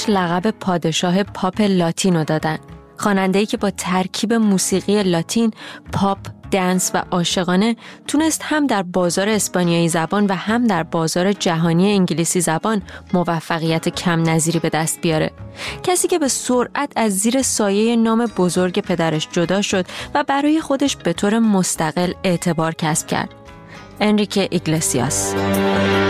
بهش لقب پادشاه پاپ لاتینو دادن. خواننده‌ای که با ترکیب موسیقی لاتین، پاپ، دنس و عاشقانه تونست هم در بازار اسپانیایی زبان و هم در بازار جهانی انگلیسی زبان موفقیت کم نظیری به دست بیاره. کسی که به سرعت از زیر سایه نام بزرگ پدرش جدا شد و برای خودش به طور مستقل اعتبار کسب کرد. انریکه ایگلسیاس.